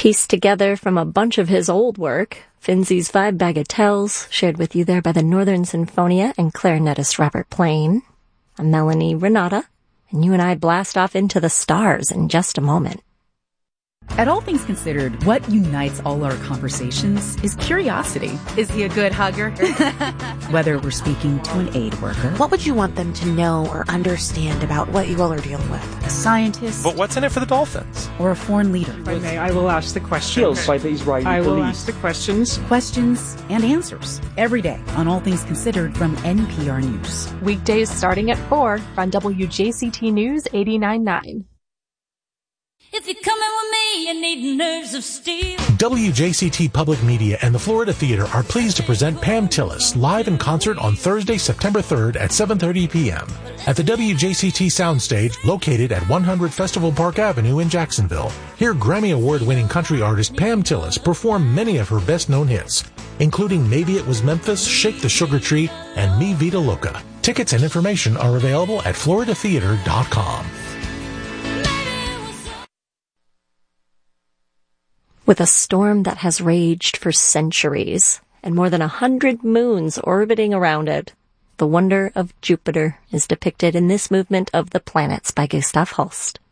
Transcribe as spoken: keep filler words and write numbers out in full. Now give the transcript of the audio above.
Pieced together from a bunch of his old work, Finzi's Five Bagatelles, shared with you there by the Northern Sinfonia and clarinetist Robert Plain. I'm Melanie Renata, and you and I blast off into the stars in just a moment. At All Things Considered, what unites all our conversations is curiosity. Is he a good hugger? Whether we're speaking to an aid worker, what would you want them to know or understand about what you all are dealing with? A scientist, but what's in it for the dolphins? Or a foreign leader. If I may, I will ask the questions. By the Israeli I will police. ask the questions. Questions and answers every day on All Things Considered from N P R News. Weekdays starting at four on W J C T News eighty-nine point nine. If you're coming with me, you need nerves of steel. W J C T Public Media and the Florida Theater are pleased to present Pam Tillis live in concert on Thursday, September third at seven thirty p.m. at the W J C T Soundstage located at one hundred Festival Park Avenue in Jacksonville. Hear Grammy Award-winning country artist Pam Tillis perform many of her best-known hits, including Maybe It Was Memphis, Shake the Sugar Tree, and Mi Vida Loca. Tickets and information are available at florida theater dot com. With a storm that has raged for centuries and more than a hundred moons orbiting around it, the wonder of Jupiter is depicted in this movement of the planets by Gustav Holst.